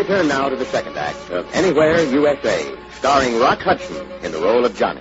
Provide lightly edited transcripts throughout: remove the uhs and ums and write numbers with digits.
return now to the second act of Anywhere, USA, starring Rock Hudson in the role of Johnny.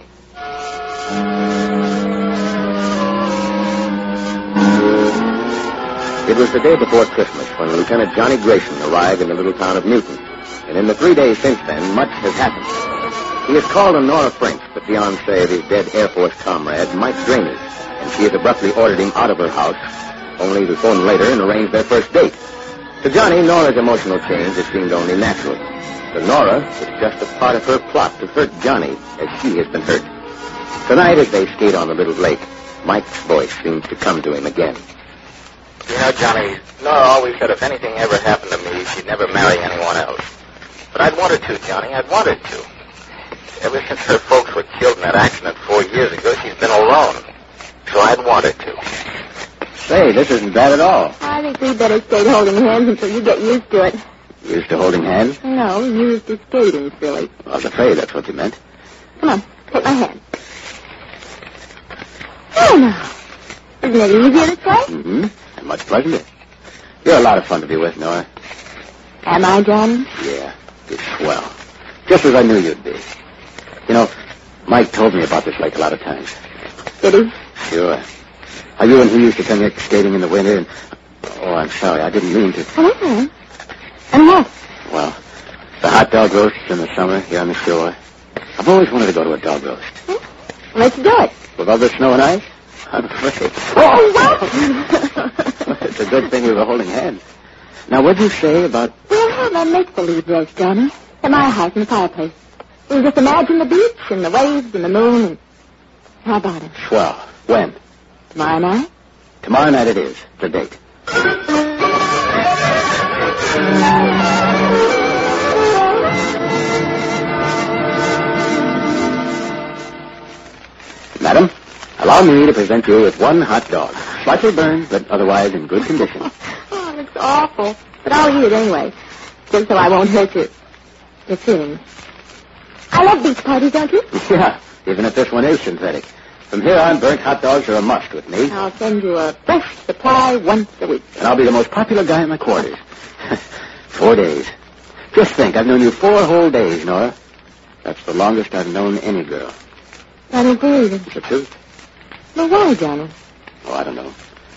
It was the day before Christmas when Lieutenant Johnny Grayson arrived in the little town of Newton. And in the 3 days since then, much has happened. He has called on Nora French, the fiancée of his dead Air Force comrade, Mike Drainage, and she has abruptly ordered him out of her house, only to phone later and arrange their first date. To Johnny, Nora's emotional change has seemed only natural. To Nora, it's just a part of her plot to hurt Johnny as she has been hurt. Tonight, as they skate on the little lake, Mike's voice seems to come to him again. You know, Johnny, Nora always said if anything ever happened to me, she'd never marry anyone else. But I'd wanted to, Johnny. I'd wanted to. Ever since her folks were killed in that accident 4 years ago, she's been alone. So I'd wanted to. Say, this isn't bad at all. I think we'd better stay holding hands until you get used to it. Used to holding hands? No, used to skating, silly. I was afraid that's what you meant. Come on, take my hand. Oh, no. Isn't it easier this way? Mm-hmm. And much pleasanter. You're a lot of fun to be with, Nora. Am I, Johnny? Yeah, you're swell. Just as I knew you'd be. You know, Mike told me about this lake a lot of times. Did he? Sure. How you and he used to come here skating in the winter and... Oh, I'm sorry, I didn't mean to. Oh, and what? Well, the hot dog roasts in the summer here on the shore. I've always wanted to go to a dog roast. Let's do it. With all the snow and ice? I'm afraid. Oh, what? It's a good thing we were holding hands. Now, what'd you say about... We'll have a make-believe roast, Johnny. At my house in the fireplace. We'll just imagine the beach and the waves and the moon and... How about it? Swell. When? Tomorrow night? Tomorrow night it is. The date. Madam, allow me to present you with one hot dog. Slightly burned, but otherwise in good condition. Oh, it's awful. But I'll eat it anyway. Just so I won't hurt your feelings. I love beach parties, don't you? Yeah, even if this one is synthetic. From here on, burnt hot dogs are a must with me. I'll send you a fresh supply once a week. And I'll be the most popular guy in the quarters. 4 days. Just think, I've known you 4 whole days, Nora. That's the longest I've known any girl. I don't believe it. It's the truth. Well, why, Johnny? Oh, I don't know.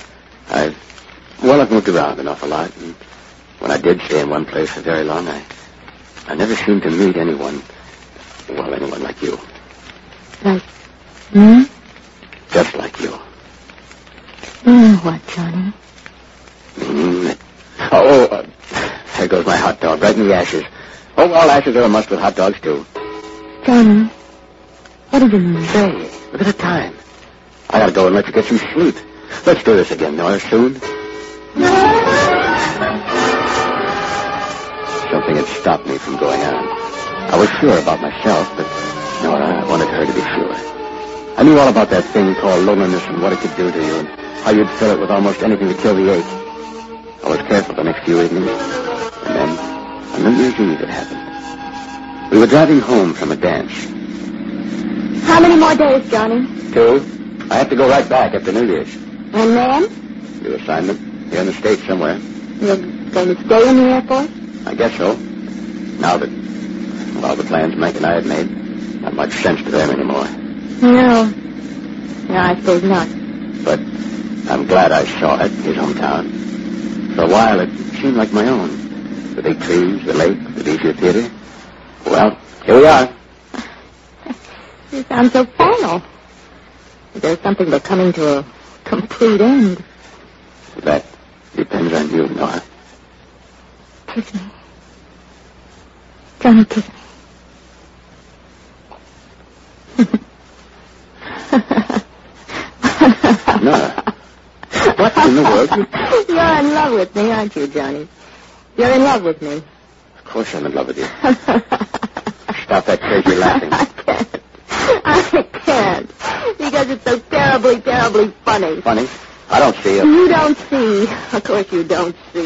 I've moved around an awful lot, and when I did stay in one place for very long, I never seemed to meet anyone like you. Like me? Just like you. You know what, Johnny? Meaning that... there goes my hot dog, right in the ashes. Oh, all ashes are a must with hot dogs, too. Johnny, what does it mean? Say, look at the time. I gotta go and let you get some sleep. Let's do this again, Nora, soon. Something had stopped me from going on. I was sure about myself, but Nora, I wanted her to be sure. I knew all about that thing called loneliness and what it could do to you and how you'd fill it with almost anything to kill the ache. I was careful the next few evenings, and then on New Year's Eve it happened. We were driving home from a dance. How many more days, Johnny? 2. I have to go right back after New Year's. And then? Your assignment here in the States somewhere. You're going to stay in the Air Force? I guess so. Now that all the plans Mike and I had made, not much sense to them anymore. No, I suppose not. But I'm glad I saw it, his hometown. For a while, it seemed like my own. The big trees, the lake, the Leisure Theater. Well, here we are. You sound so final. There's something but coming to a complete end. That depends on you, Nora. Kiss me. Johnny, kiss me. Nora, what in the world? You're in love with me, aren't you, Johnny? You're in love with me. Of course I'm in love with you. Stop that crazy laughing. I can't. Because it's so terribly, terribly funny. Funny? I don't see it. You don't see. Of course you don't see.